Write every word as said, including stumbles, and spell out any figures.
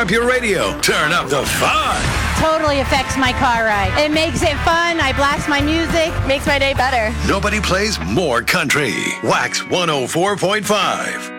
up your radio. Turn up the fun. Totally affects my car ride. It makes it fun. I blast my music. Makes my day better. Nobody plays more country. Wax one oh four point five.